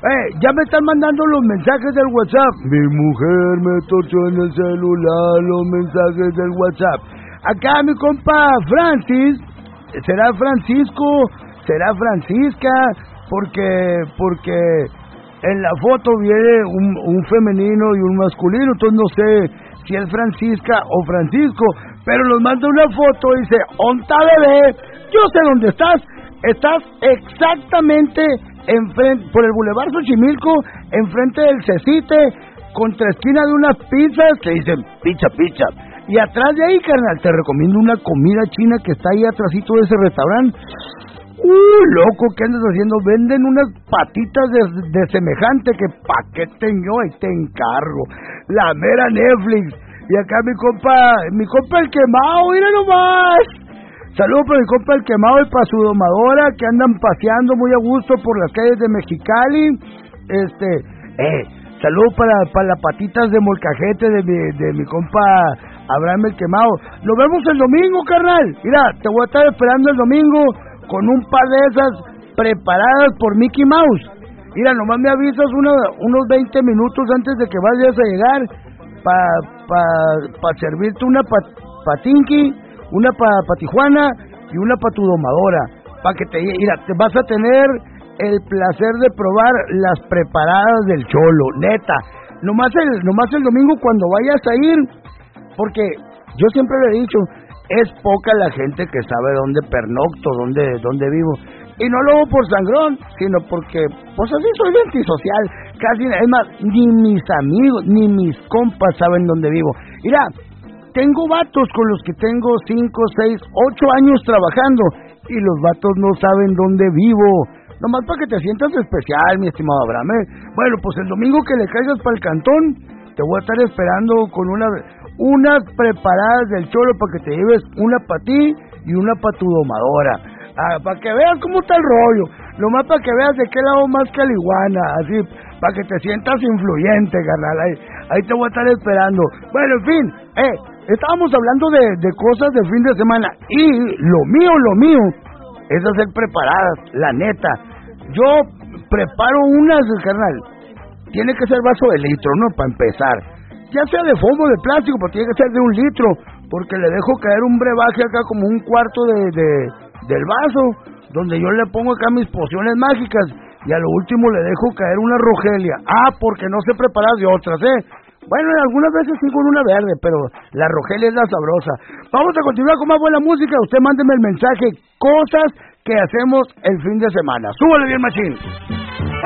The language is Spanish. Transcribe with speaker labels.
Speaker 1: Ya me están mandando los mensajes del WhatsApp. Mi mujer me torció en el celular los mensajes del WhatsApp. Acá mi compa Francis, ¿será Francisco? ¿Será Francisca? Porque en la foto viene un femenino y un masculino, entonces no sé si es Francisca o Francisco, pero nos manda una foto y dice, ¿onta bebé? Yo sé dónde estás. Estás exactamente enfrente, por el Boulevard Xochimilco, enfrente del Cecite, contra esquina de unas pizzas que dicen pizza. Y atrás de ahí, carnal, te recomiendo una comida china que está ahí atrásito de ese restaurante. Loco, ¿qué andas haciendo? Venden unas patitas de semejante que paquete yo y te encargo. La mera Netflix. Y acá mi compa el quemado, mira nomás. Saludos para mi compa el quemado y para su domadora que andan paseando muy a gusto por las calles de Mexicali. Saludos para las patitas de molcajete de mi compa Abraham el quemado. Nos vemos el domingo, carnal. Mira, te voy a estar esperando el domingo con un par de esas preparadas por Mickey Mouse. Mira, nomás me avisas unos 20 minutos antes de que vayas a llegar para servirte una pa Tinky, una pa Tijuana y una pa tu domadora. Para que te vas a tener el placer de probar las preparadas del Cholo, neta. Nomás el domingo cuando vayas a ir, porque yo siempre le he dicho, es poca la gente que sabe dónde pernocto, dónde vivo. Y no lo hago por sangrón, sino porque, pues así soy de antisocial. Casi, es más, ni mis amigos, ni mis compas saben dónde vivo. Mira, tengo vatos con los que tengo 5, 6, 8 años trabajando y los vatos no saben dónde vivo. Nomás para que te sientas especial, mi estimado Abraham. Bueno, pues el domingo que le caigas para el cantón, te voy a estar esperando con unas preparadas del Cholo para que te lleves una para ti y una para tu domadora. Para que veas cómo está el rollo. Nomás para que veas de qué lado más caliguana. Así, para que te sientas influyente, carnal. Ahí te voy a estar esperando. Bueno, en fin, estábamos hablando de cosas de fin de semana. Y lo mío es hacer preparadas, la neta. Yo preparo unas, carnal. Tiene que ser vaso de litro, ¿no? Para empezar. Ya sea de fondo de plástico, pero tiene que ser de 1 litro. Porque le dejo caer un brebaje acá como un cuarto del vaso, donde yo le pongo acá mis pociones mágicas. Y a lo último le dejo caer una Rogelia. Porque no sé preparar de otras, Bueno, algunas veces sí con una verde, pero la Rogelia es la sabrosa. Vamos a continuar con más buena música. Usted mándeme el mensaje, cosas que hacemos el fin de semana. Súbale bien, machín.